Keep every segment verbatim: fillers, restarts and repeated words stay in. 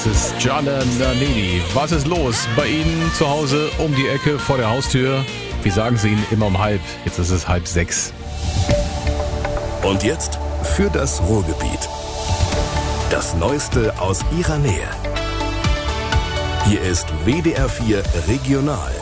Das ist Gianna Nannini. Was ist los bei Ihnen zu Hause um die Ecke vor der Haustür? Wir sagen es Ihnen immer um halb. Jetzt ist es halb sechs. Und jetzt für das Ruhrgebiet. Das Neueste aus Ihrer Nähe. Hier ist W D R vier Regional.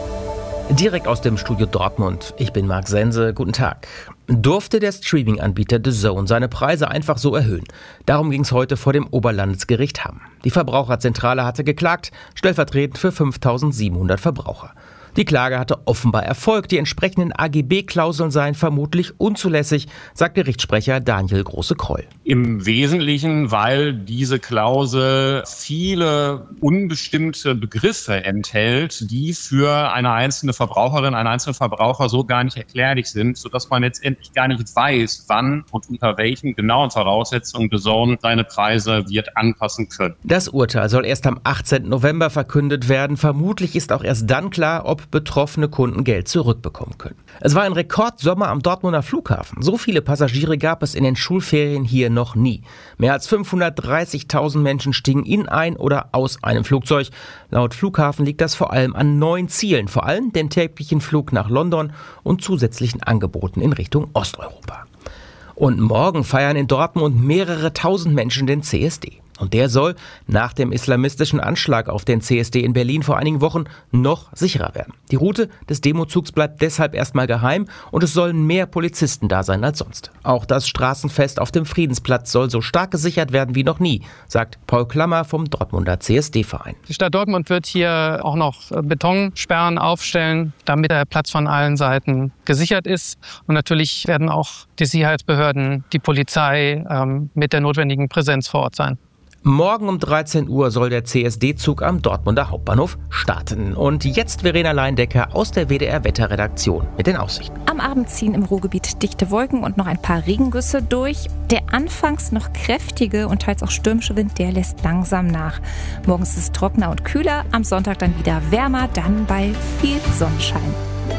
Direkt aus dem Studio Dortmund. Ich bin Marc Sense. Guten Tag. Durfte der Streaming-Anbieter The Zone seine Preise einfach so erhöhen? Darum ging es heute vor dem Oberlandesgericht Hamm. Die Verbraucherzentrale hatte geklagt, stellvertretend für fünftausendsiebenhundert Verbraucher. Die Klage hatte offenbar Erfolg. Die entsprechenden A G B-Klauseln seien vermutlich unzulässig, sagt Gerichtssprecher Daniel Große-Kroll. Im Wesentlichen, weil diese Klausel viele unbestimmte Begriffe enthält, die für eine einzelne Verbraucherin, einen einzelnen Verbraucher so gar nicht erklärlich sind, sodass man letztendlich gar nicht weiß, wann und unter welchen genauen Voraussetzungen The Zone seine Preise wird anpassen können. Das Urteil soll erst am achtzehnten November verkündet werden. Vermutlich ist auch erst dann klar, ob betroffene Kunden Geld zurückbekommen können. Es war ein Rekordsommer am Dortmunder Flughafen. So viele Passagiere gab es in den Schulferien hier noch nie. Mehr als fünfhundertdreißigtausend Menschen stiegen in ein oder aus einem Flugzeug. Laut Flughafen liegt das vor allem an neun Zielen, vor allem den täglichen Flug nach London und zusätzlichen Angeboten in Richtung Osteuropa. Und morgen feiern in Dortmund mehrere tausend Menschen den C S D. Und der soll nach dem islamistischen Anschlag auf den C S D in Berlin vor einigen Wochen noch sicherer werden. Die Route des Demozugs bleibt deshalb erstmal geheim und es sollen mehr Polizisten da sein als sonst. Auch das Straßenfest auf dem Friedensplatz soll so stark gesichert werden wie noch nie, sagt Paul Klammer vom Dortmunder C S D-Verein. Die Stadt Dortmund wird hier auch noch Betonsperren aufstellen, damit der Platz von allen Seiten gesichert ist. Und natürlich werden auch die Sicherheitsbehörden, die Polizei ähm, mit der notwendigen Präsenz vor Ort sein. Morgen um dreizehn Uhr soll der C S D-Zug am Dortmunder Hauptbahnhof starten. Und jetzt Verena Leindecker aus der W D R-Wetterredaktion mit den Aussichten. Am Abend ziehen im Ruhrgebiet dichte Wolken und noch ein paar Regengüsse durch. Der anfangs noch kräftige und teils auch stürmische Wind, der lässt langsam nach. Morgens ist es trockener und kühler, am Sonntag dann wieder wärmer, dann bei viel Sonnenschein.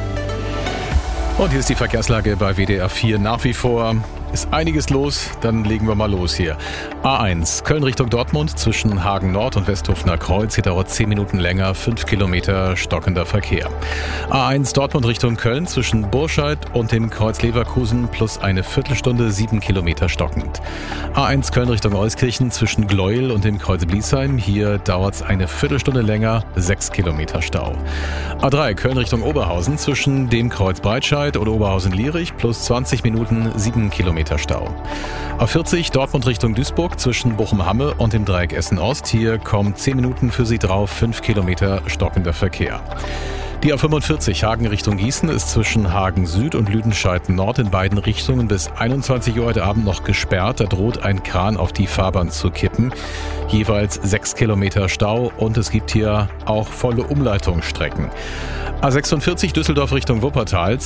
Und hier ist die Verkehrslage bei W D R vier nach wie vor. Ist einiges los, dann legen wir mal los hier. A eins, Köln Richtung Dortmund zwischen Hagen Nord und Westhofener Kreuz. Hier dauert zehn Minuten länger, fünf Kilometer stockender Verkehr. A eins Dortmund Richtung Köln zwischen Burscheid und dem Kreuz Leverkusen plus eine Viertelstunde, sieben Kilometer stockend. A eins Köln Richtung Euskirchen zwischen Gleuel und dem Kreuz Bliesheim. Hier dauert es eine Viertelstunde länger, sechs Kilometer Stau. A drei Köln Richtung Oberhausen zwischen dem Kreuz Breitscheid und Oberhausen-Lierich plus zwanzig Minuten, sieben Kilometer Stau. A vierzig Dortmund Richtung Duisburg zwischen Bochum-Hamme und dem Dreieck Essen-Ost. Hier kommen zehn Minuten für Sie drauf, fünf Kilometer stockender Verkehr. Die A fünfundvierzig Hagen Richtung Gießen ist zwischen Hagen Süd und Lüdenscheid Nord in beiden Richtungen bis einundzwanzig Uhr heute Abend noch gesperrt. Da droht ein Kran auf die Fahrbahn zu kippen. Jeweils sechs Kilometer Stau und es gibt hier auch volle Umleitungsstrecken. A sechsundvierzig Düsseldorf Richtung Wuppertal